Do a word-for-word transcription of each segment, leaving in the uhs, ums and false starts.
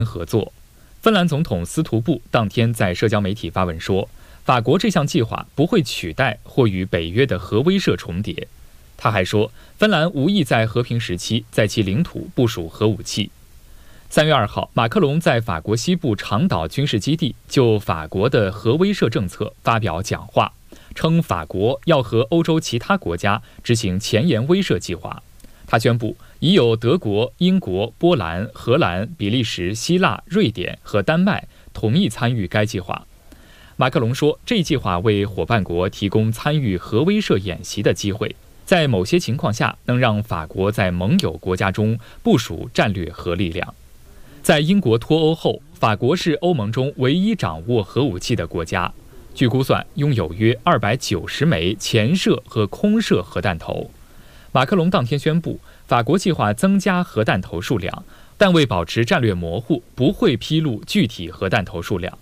合作。芬兰总统斯图布当天在社交媒体发文说，法国这项计划不会取代或与北约的核威慑重叠。他还说，芬兰无意在和平时期在其领土部署核武器。三月二号，马克龙在法国西部长岛军事基地就法国的核威慑政策发表讲话，称法国要和欧洲其他国家执行前沿威慑计划。他宣布，已有德国、英国、波兰、荷兰、比利时、希腊、瑞典和丹麦同意参与该计划。马克龙说，这一计划为伙伴国提供参与核威慑演习的机会，在某些情况下能让法国在盟友国家中部署战略核力量。在英国脱欧后，法国是欧盟中唯一掌握核武器的国家，据估算拥有约二百九十枚潜射和空射核弹头。马克龙当天宣布，法国计划增加核弹头数量，但为保持战略模糊，不会披露具体核弹头数量。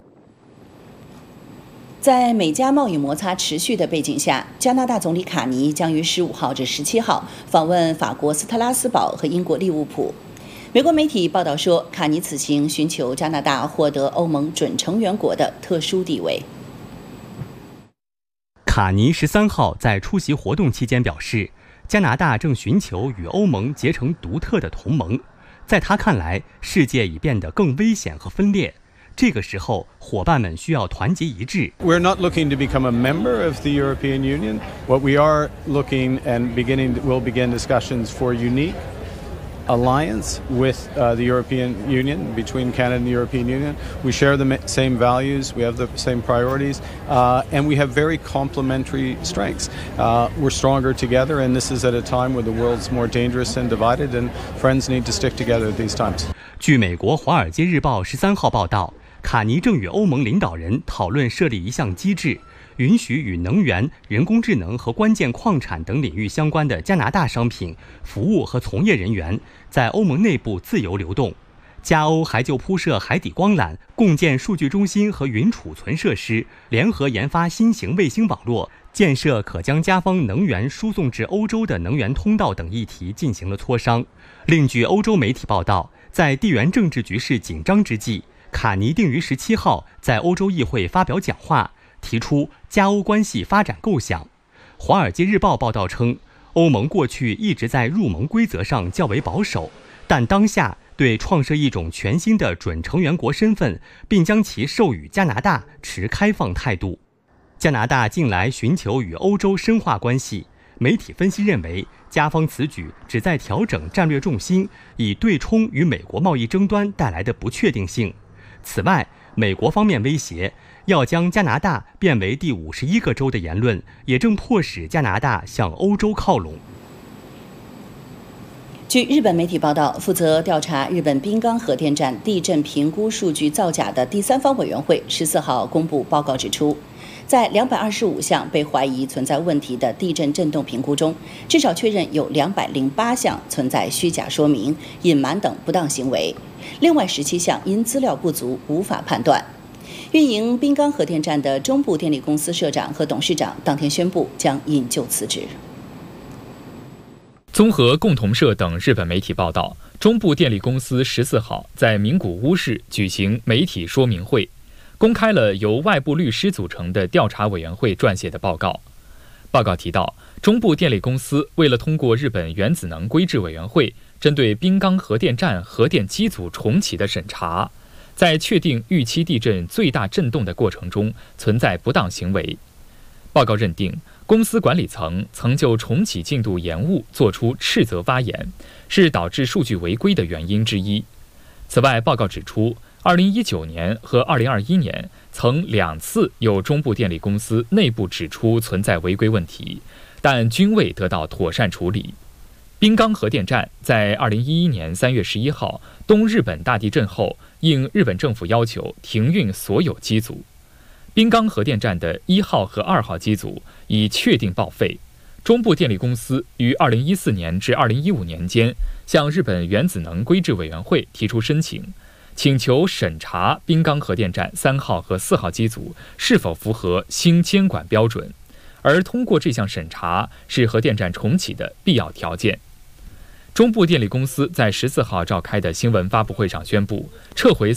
在美加贸易摩擦持续的背景下，加拿大总理卡尼将于十五号至十七号访问法国斯特拉斯堡和英国利物浦。美国媒体报道说，卡尼此行寻求加拿大获得欧盟准成员国的特殊地位。 卡尼十三号在出席活动期间表示，加拿大正寻求与欧盟结成独特的同盟。在他看来，世界已变得更危险和分裂。这个时候，伙伴们需要团结一致。 We're not looking to become a member of the European Union. What we are looking and beginning will begin discussions for unique alliance with uh, the European Union, between Canada and the European Union. We share the same values, we have the same priorities, uh, and we have very complementary strengths. Uh, we're stronger together, and this is at a time where the world's more dangerous and divided, and friends need to stick together at these times. 据美国《华尔街日报》十三号报道，卡尼正与欧盟领导人讨论设立一项机制，允许与能源、人工智能和关键矿产等领域相关的加拿大商品、服务和从业人员在欧盟内部自由流动。加欧还就铺设海底光缆、共建数据中心和云储存设施，联合研发新型卫星网络，建设可将加方能源输送至欧洲的能源通道等议题进行了磋商。另据欧洲媒体报道，在地缘政治局势紧张之际，卡尼定于十七号在欧洲议会发表讲话，提出加欧关系发展构想。《华尔街日报》报道称，欧盟过去一直在入盟规则上较为保守，但当下对创设一种全新的准成员国身份，并将其授予加拿大持开放态度。加拿大近来寻求与欧洲深化关系，媒体分析认为，加方此举旨在调整战略重心，以对冲与美国贸易争端带来的不确定性。此外，美国方面威胁要将加拿大变为第五十一个州的言论，也正迫使加拿大向欧洲靠拢。 据日本媒体报道，负责调查日本滨冈核电站地震评估数据造假的第三方委员会十四号公布报告指出，在两百二十五项被怀疑存在问题的地震震动评估中，至少确认有两百零八项存在虚假说明、隐瞒等不当行为，另外十七项因资料不足无法判断。运营滨冈核电站的中部电力公司社长和董事长当天宣布将引咎辞职。 综合共同社等日本媒体报道，中部电力公司十四号在名古屋市举行媒体说明会，公开了由外部律师组成的调查委员会撰写的报告。报告提到，中部电力公司为了通过日本原子能规制委员会针对滨冈核电站核电机组重启的审查，在确定预期地震最大震动的过程中存在不当行为。报告认定，公司管理层曾就重启进度延误作出斥责发言，是导致数据违规的原因之一。此外，报告指出，二零一九年和二零二一年曾两次有中部电力公司内部指出存在违规问题，但均未得到妥善处理。滨冈核电站在二零一一年三月十一号东日本大地震后，应日本政府要求停运所有机组。滨冈核电站的一号和二号机组已确定报废。中部电力公司于二零一四年至二零一五年间向日本原子能规制委员会提出申请，请求审查滨冈核电站三号和四号机组是否符合新监管标准，而通过这项审查是核电站重启的必要条件。中部电力公司在十四号召开的新闻发布会上宣布，撤回